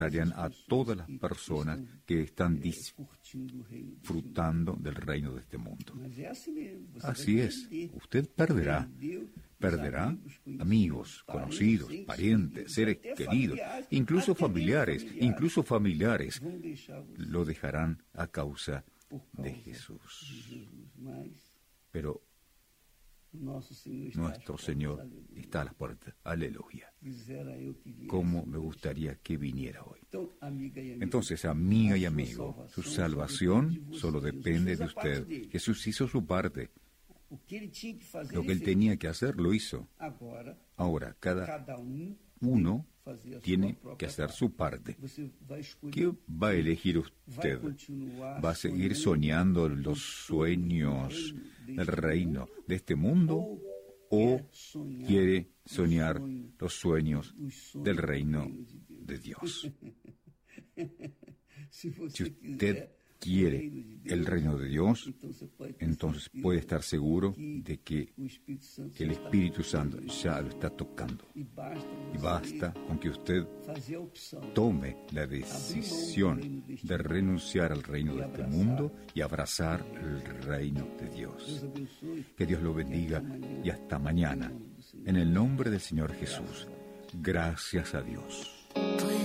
a todas las personas que están disfrutando del reino de este mundo. Así es, usted perderá amigos, conocidos, parientes, seres queridos, incluso familiares lo dejarán a causa de Jesús. Pero nuestro Señor está a las puertas. Aleluya. Cómo me gustaría que viniera hoy. Entonces, amiga y amigo, su salvación solo depende de usted. Jesús hizo su parte. Lo que él tenía que hacer, lo hizo. Ahora, cada uno tiene que hacer su parte. ¿Qué va a elegir usted? ¿Va a seguir soñando los sueños del reino de este mundo o quiere soñar los sueños del reino de Dios? Si usted quiere el reino de Dios, entonces puede estar seguro de que el Espíritu Santo ya lo está tocando. Y basta con que usted tome la decisión de renunciar al reino de este mundo y abrazar el reino de Dios. Que Dios lo bendiga y hasta mañana. En el nombre del Señor Jesús. Gracias a Dios.